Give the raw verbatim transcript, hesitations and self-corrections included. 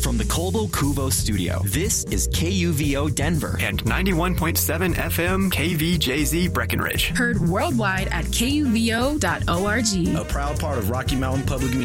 from the Colbo Cuvo studio, this is K U V O Denver and ninety-one point seven F M K V J Z Breckenridge. Heard worldwide at K U V O dot org. A proud part of Rocky Mountain Public Media.